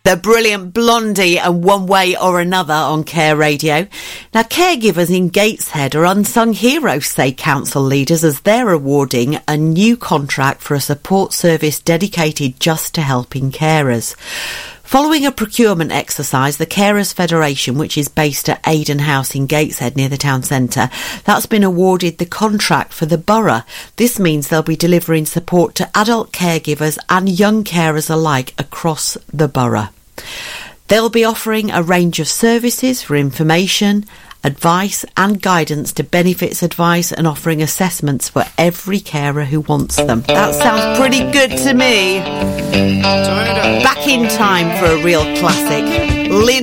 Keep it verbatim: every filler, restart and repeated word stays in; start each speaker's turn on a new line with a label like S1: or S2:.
S1: The brilliant Blondie and One Way or Another on Care Radio. Now, caregivers in Gateshead are unsung heroes, say council leaders, as they're awarding a new contract for a support service dedicated just to helping carers. Following a procurement exercise, the Carers Federation, which is based at Aiden House in Gateshead near the town centre, that's been awarded the contract for the borough. This means they'll be delivering support to adult caregivers and young carers alike across the borough. They'll be offering a range of services for information, advice and guidance to benefits advice and offering assessments for every carer who wants them. That sounds pretty good to me. Back in time for a real classic. Lynn